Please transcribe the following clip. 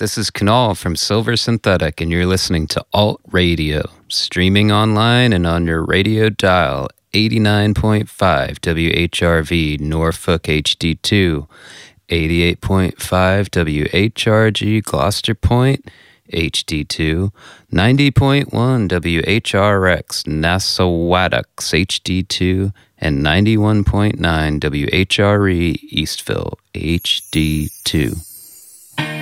This is Kunal from Silver Synthetic, and you're listening to Alt Radio, streaming online and on your radio dial, 89.5 WHRV Norfolk HD2, 88.5 WHRG Gloucester Point HD2, 90.1 WHRX Nassauwatuck HD2, and 91.9 WHRE Eastville HD2.